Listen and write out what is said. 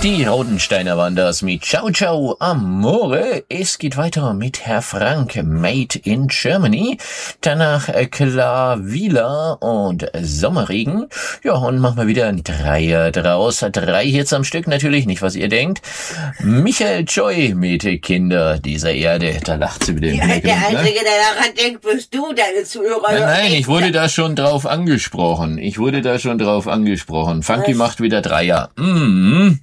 Die Raudensteiner waren das mit Ciao Ciao Amore. Es geht weiter mit Herr Frank, Made in Germany. Danach Klavila und Sommerregen. Ja, und machen wir wieder ein Dreier draus. 3 Hits am Stück natürlich, nicht was ihr denkt. Michael Joy mit Kinder dieser Erde. Da lacht sie wieder im Ja, der Einzige, der daran denkt, bist du, deine Zuhörer. Nein, ich wurde da schon drauf angesprochen. Funky macht wieder Dreier.